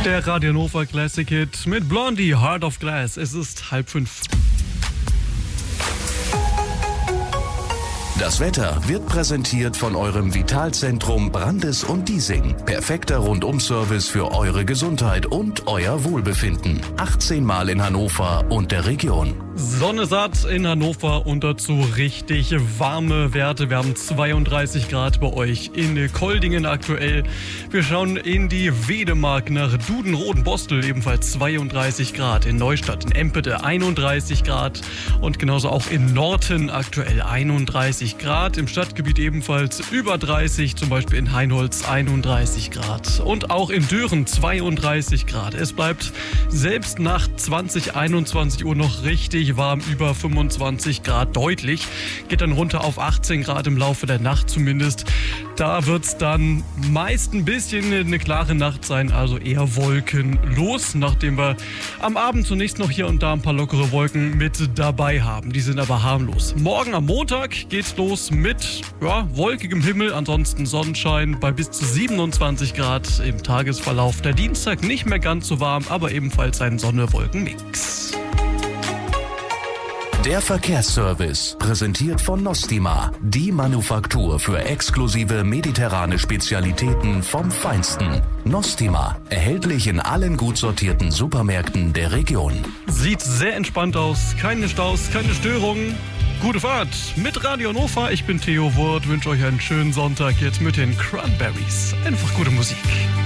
Der Radio Hannover Classic Hit mit Blondie, Heart of Glass. Es ist 4:30. Das Wetter wird präsentiert von eurem Vitalzentrum Brandes und Diesing. Perfekter Rundum-Service für eure Gesundheit und euer Wohlbefinden. 18 Mal in Hannover und der Region. Sonne satt in Hannover und dazu richtig warme Werte. Wir haben 32 Grad bei euch in Koldingen aktuell. Wir schauen in die Wedemark nach Dudenroden-Bostel, ebenfalls 32 Grad. In Neustadt, in Empede 31 Grad und genauso auch in Norten aktuell 31 Grad. Im Stadtgebiet ebenfalls über 30, zum Beispiel in Heinholz 31 Grad. Und auch in Düren 32 Grad. Es bleibt selbst nach 21 Uhr noch richtig warm, über 25 Grad deutlich. Geht dann runter auf 18 Grad im Laufe der Nacht zumindest. Da wird es dann meist ein bisschen eine klare Nacht sein, also eher wolkenlos, nachdem wir am Abend zunächst noch hier und da ein paar lockere Wolken mit dabei haben. Die sind aber harmlos. Morgen am Montag geht's los mit wolkigem Himmel, ansonsten Sonnenschein bei bis zu 27 Grad im Tagesverlauf. Der Dienstag nicht mehr ganz so warm, aber ebenfalls ein Sonne-Wolken-Mix. Der Verkehrsservice, präsentiert von Nostima, die Manufaktur für exklusive mediterrane Spezialitäten vom Feinsten. Nostima, erhältlich in allen gut sortierten Supermärkten der Region. Sieht sehr entspannt aus, keine Staus, keine Störungen. Gute Fahrt mit Radio Hannover. Ich bin Theo Wurth, wünsche euch einen schönen Sonntag jetzt mit den Cranberries. Einfach gute Musik.